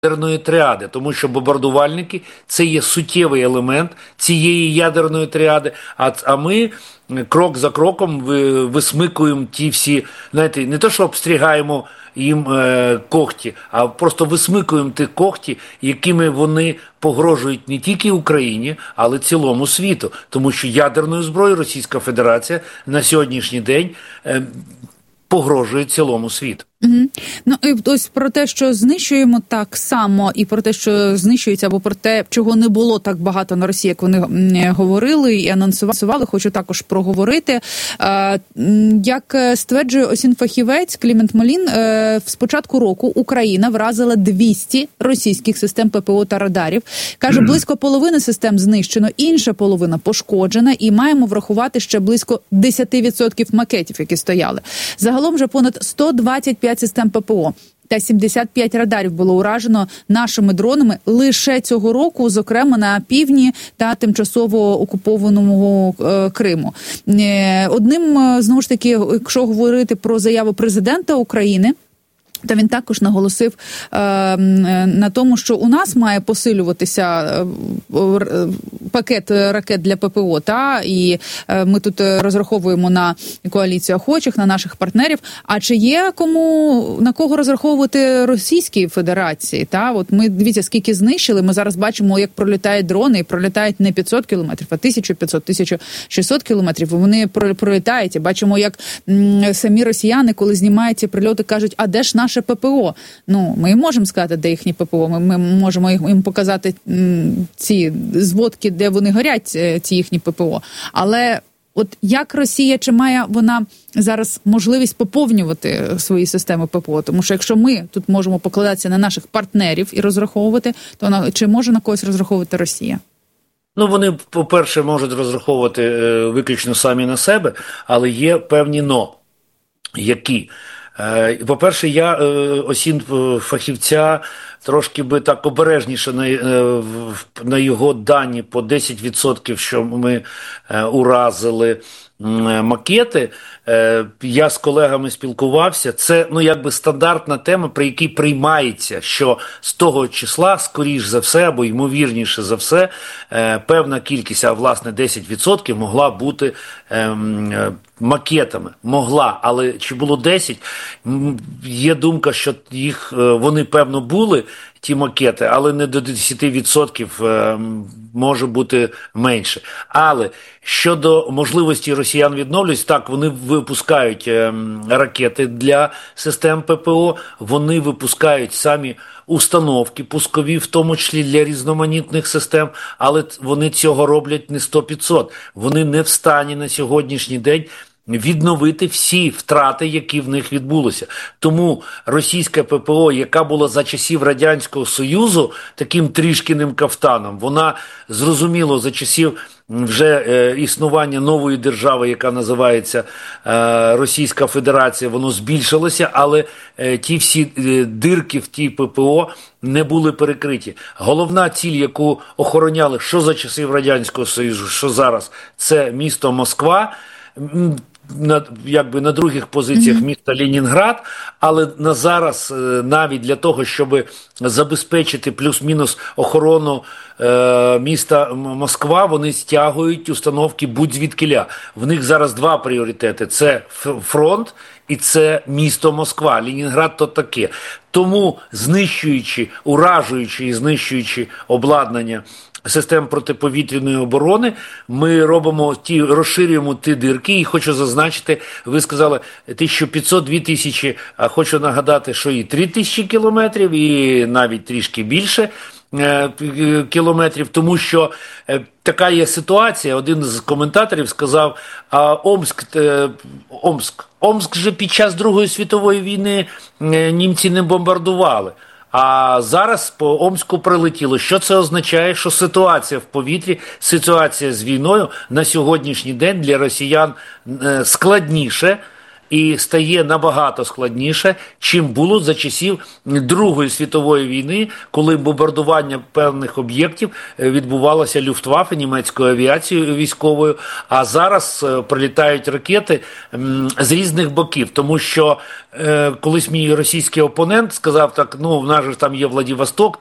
ядерної тріади, тому що бомбардувальники – це є суттєвий елемент цієї ядерної тріади, а ми крок за кроком висмикуємо ті всі, знаєте, не то, що обстрігаємо їм когті, а просто висмикуємо ті когті, якими вони погрожують не тільки Україні, але цілому світу. Тому що ядерною зброєю Російська Федерація на сьогоднішній день погрожує цілому світу. Ну, і ось про те, що знищуємо так само, і про те, що знищується, або про те, чого не було так багато на Росії, як вони говорили і анонсували, хочу також проговорити. Як стверджує осінфахівець Клімент Молін, з початку року Україна вразила 200 російських систем ППО та радарів. Каже, близько половини систем знищено, інша половина пошкоджена, і маємо врахувати ще близько 10% макетів, які стояли. Загалом вже понад 125 систем ППО та 75 радарів було уражено нашими дронами лише цього року, зокрема на півдні та тимчасово окупованому Криму. Одним, знову ж таки, якщо говорити про заяву президента України, та він також наголосив на тому, що у нас має посилюватися пакет ракет для ППО, і ми тут розраховуємо на коаліцію охочих, на наших партнерів. А чи є на кого розраховувати Російській Федерації? От ми, дивіться, скільки знищили, ми зараз бачимо, як пролітають дрони, і пролітають не 500 кілометрів, а 1500-1600 кілометрів. Вони пролітають, і бачимо, як самі росіяни, коли знімають ці прильоти, кажуть, а де ж наше ППО? Ну, ми можемо сказати, де їхні ППО, ми можемо їм показати ці зводки, де вони горять, ці їхні ППО. Але от як Росія, чи має вона зараз можливість поповнювати свої системи ППО? Тому що якщо ми тут можемо покладатися на наших партнерів і розраховувати, то чи може на когось розраховувати Росія? Ну, вони, по-перше, можуть розраховувати виключно самі на себе, але є певні «но», які. По-перше, я фахівця трошки би так обережніше на його дані по 10%, що ми уразили макети. Я з колегами спілкувався. Це, якби стандартна тема, при якій приймається, що з того числа, скоріш за все, або ймовірніше за все, певна кількість, а власне 10% могла бути макетами. Могла, але чи було 10? Є думка, що вони, певно, були, ті макети, але не до 10% може бути менше. Але щодо можливості росіян відновлюватися, так, вони випускають ракети для систем ППО, вони випускають самі установки пускові, в тому числі для різноманітних систем, але вони цього роблять не 100-500. Вони не в стані на сьогоднішній день відновити всі втрати, які в них відбулися. Тому російська ППО, яка була за часів Радянського Союзу таким трішкіним кафтаном, вона, зрозуміло, за часів вже існування нової держави, яка називається Російська Федерація, воно збільшилося, але ті всі дирки в тій ППО не були перекриті. Головна ціль, яку охороняли що за часів Радянського Союзу, що зараз, це місто Москва, на других позиціях міста Ленінград, але на зараз навіть для того, щоб забезпечити плюс-мінус охорону міста Москва, вони стягують установки будь-звідкіля. В них зараз два пріоритети – це фронт і це місто Москва. Ленінград – то таке. Тому уражуючи і знищуючи обладнання систем протиповітряної оборони, ми розширюємо ті дирки, і хочу зазначити, ви сказали 1500-2000, а хочу нагадати, що і 3000 кілометрів, і навіть трішки більше кілометрів, тому що така є ситуація. Один з коментаторів сказав, а Омск же під час Другої світової війни німці не бомбардували. А зараз по Омську прилетіло. Що це означає? Що ситуація в повітрі, ситуація з війною на сьогоднішній день для росіян складніше, і стає набагато складніше, чим було за часів Другої світової війни, коли бомбардування певних об'єктів відбувалося Люфтваффе, німецькою авіацією військовою, а зараз прилітають ракети з різних боків, тому що колись мій російський опонент сказав так, ну в нас же там є Владивосток,